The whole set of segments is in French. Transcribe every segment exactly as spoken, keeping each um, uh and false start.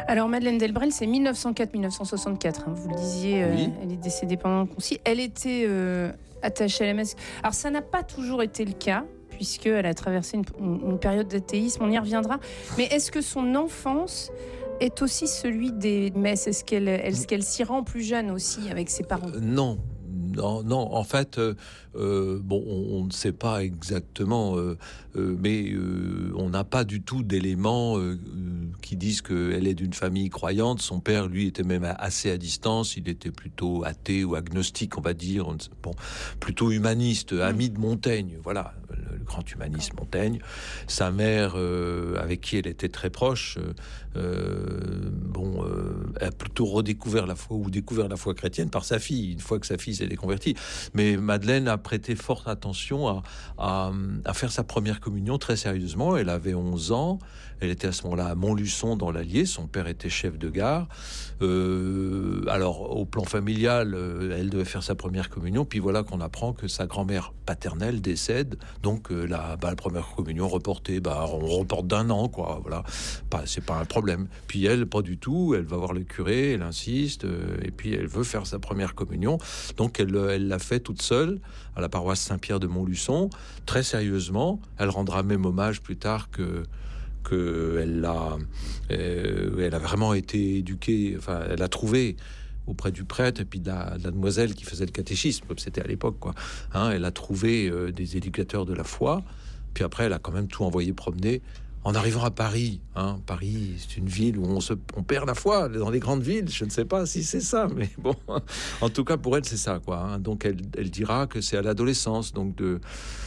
Alors Madeleine Delbrel, c'est mille neuf cent quatre mille neuf cent soixante-quatre, hein, vous le disiez, euh, Oui. elle est décédée pendant le concile. Elle était euh, attachée à la messe. Alors ça n'a pas toujours été le cas, puisqu'elle a traversé une, une, une période d'athéisme, on y reviendra. Mais est-ce que son enfance est aussi celui des messes? Est-ce qu'elle, est-ce qu'elle s'y rend plus jeune aussi avec ses parents? Euh, non. Non, non, en fait, euh, euh, bon, on, on ne sait pas exactement, euh, euh, mais euh, on n'a pas du tout d'éléments euh, qui disent qu'elle est d'une famille croyante. Son père, lui, était même assez à distance. Il était plutôt athée ou agnostique, on va dire. On ne sait, bon, plutôt humaniste, mmh. ami de Montaigne. Voilà, le, le grand humaniste Montaigne. Sa mère, euh, avec qui elle était très proche, euh, bon, euh, a plutôt redécouvert la foi ou découvert la foi chrétienne par sa fille. Une fois que sa fille s'est convertie. Mais Madeleine a prêté forte attention à, à, à faire sa première communion très sérieusement. Elle avait onze ans. Elle était à ce moment-là à Montluçon dans l'Allier. Son père était chef de gare. Euh, alors, au plan familial, euh, elle devait faire sa première communion. Puis voilà qu'on apprend que sa grand-mère paternelle décède. Donc, euh, la, bah, la première communion reportée, bah, on reporte d'un an, quoi. Voilà. Pas, c'est pas un problème. Puis elle, pas du tout. Elle va voir le curé, elle insiste. Euh, et puis, elle veut faire sa première communion. Donc, elle Elle l'a fait toute seule à la paroisse Saint-Pierre de Montluçon, très sérieusement. Elle rendra même hommage plus tard que que elle a, euh, elle a vraiment été éduquée. Enfin, elle a trouvé auprès du prêtre et puis de la, de la demoiselle qui faisait le catéchisme, comme c'était à l'époque, quoi. Hein, elle a trouvé euh, des éducateurs de la foi. Puis après, elle a quand même tout envoyé promener. En arrivant à Paris, hein, Paris, c'est une ville où on, se, on perd la foi. Dans les grandes villes, je ne sais pas si c'est ça, mais bon, en tout cas pour elle, c'est ça, quoi. Hein. Donc elle, elle dira que c'est à l'adolescence, donc de,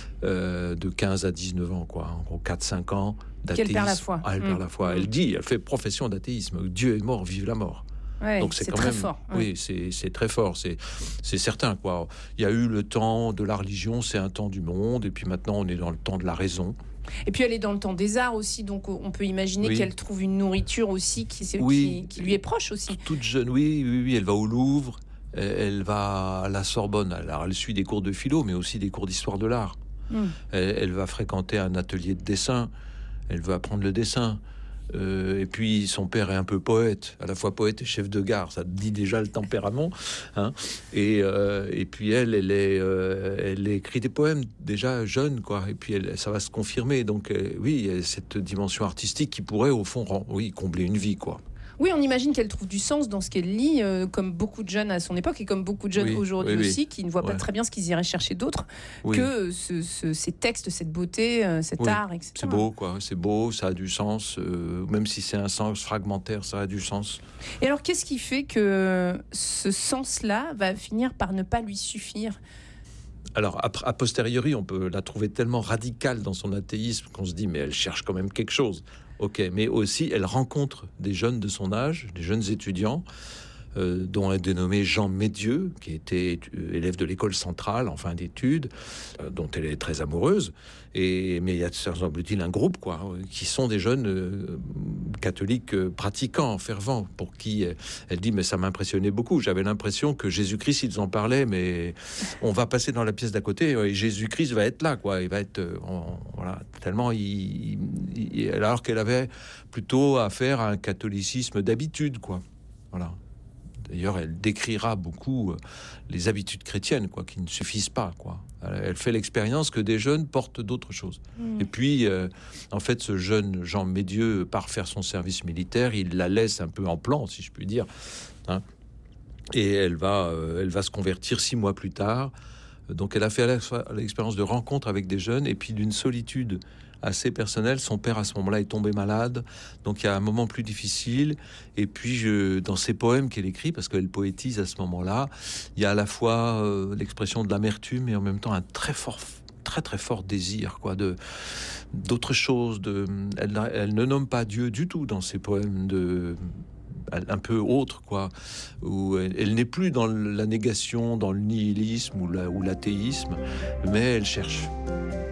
euh, de quinze à dix-neuf ans, quoi. En gros, quatre cinq ans d'athéisme. Qu'elle perd la foi. Ah, elle mmh. perd la foi. Elle dit, elle fait profession d'athéisme. Dieu est mort, vive la mort. Ouais, donc c'est, c'est quand très même, fort. Oui, ouais. c'est, c'est très fort. C'est, c'est certain, quoi. Il y a eu le temps de la religion, c'est un temps du monde, et puis maintenant on est dans le temps de la raison. Et puis elle est dans le temps des arts aussi, donc on peut imaginer oui. qu'elle trouve une nourriture aussi qui, oui. qui, qui lui est proche aussi. Toute jeune, oui, oui, oui, elle va au Louvre, elle va à la Sorbonne. Alors elle suit des cours de philo, mais aussi des cours d'histoire de l'art. Mm. Elle, elle va fréquenter un atelier de dessin. Elle veut apprendre le dessin. Euh, et puis son père est un peu poète, à la fois poète et chef de gare, ça dit déjà le tempérament, hein. Et, euh, et puis elle, elle, est, euh, elle écrit des poèmes déjà jeune, quoi. Et puis elle, ça va se confirmer. Donc euh, oui, il y a cette dimension artistique qui pourrait au fond, rend, oui, combler une vie, quoi. Oui, on imagine qu'elle trouve du sens dans ce qu'elle lit, euh, comme beaucoup de jeunes à son époque et comme beaucoup de jeunes oui, aujourd'hui oui, aussi, oui. qui ne voient ouais. pas très bien ce qu'ils iraient chercher d'autre oui. que ce, ce, ces textes, cette beauté, euh, cet oui. art, et cetera. C'est beau, quoi. C'est beau, ça a du sens. Euh, même si c'est un sens fragmentaire, ça a du sens. Et alors, qu'est-ce qui fait que ce sens-là va finir par ne pas lui suffire ? Alors, a, a posteriori, on peut la trouver tellement radicale dans son athéisme qu'on se dit, mais elle cherche quand même quelque chose. Ok, mais aussi, elle rencontre des jeunes de son âge, des jeunes étudiants, euh, dont elle est dénommée Jean Médieux, qui était euh, élève de l'école centrale en fin d'études, euh, dont elle est très amoureuse. Et, mais il y a, semble-t-il, un groupe, quoi, qui sont des jeunes euh, catholiques euh, pratiquants, fervents, pour qui euh, elle dit, mais ça m'impressionnait beaucoup. J'avais l'impression que Jésus-Christ, ils en parlaient, mais on va passer dans la pièce d'à côté, et Jésus-Christ va être là, quoi. Il va être, euh, on, voilà, tellement il, il, alors qu'elle avait plutôt affaire à un catholicisme d'habitude, quoi. Voilà. D'ailleurs, elle décrira beaucoup les habitudes chrétiennes, quoi, qui ne suffisent pas, quoi. Elle fait l'expérience que des jeunes portent d'autres choses. Mmh. Et puis, euh, en fait, ce jeune Jean Médieux part faire son service militaire. Il la laisse un peu en plan, si je puis dire. Hein. Et elle va, euh, elle va se convertir six mois plus tard. Donc, elle a fait l'expérience de rencontre avec des jeunes et puis d'une solitude assez personnelle. Son père, à ce moment-là, est tombé malade. Donc, il y a un moment plus difficile. Et puis, je, dans ses poèmes qu'elle écrit, parce qu'elle poétise à ce moment-là, il y a à la fois euh, l'expression de l'amertume et en même temps un très fort, très, très fort désir, quoi, de, d'autres choses. De, elle, elle ne nomme pas Dieu du tout dans ses poèmes de... un peu autre, quoi, où elle, elle n'est plus dans la négation, dans le nihilisme ou, la, ou l'athéisme, mais elle cherche.